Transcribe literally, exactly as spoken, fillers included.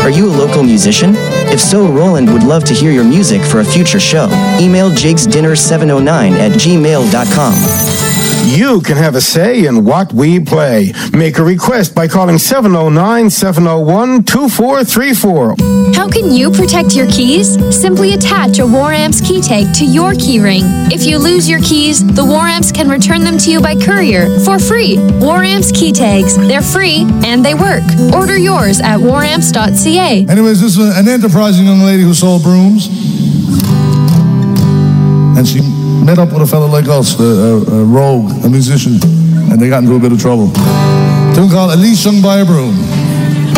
Are you a local musician? If so, Roland would love to hear your music for a future show. Email jakes dinner seven oh nine at gmail dot com. You can have a say in what we play. Make a request by calling seven oh nine, seven oh one, two four three four. How can you protect your keys? Simply attach a Waramps key tag to your key ring. If you lose your keys, the Waramps can return them to you by courier for free. Waramps key tags. They're free and they work. Order yours at waramps dot c a. Anyways, this was an enterprising young lady who sold brooms. And she met up with a fellow like us, a, a, a rogue, a musician, and they got into a bit of trouble. A tune called At Least Sung by a Broom.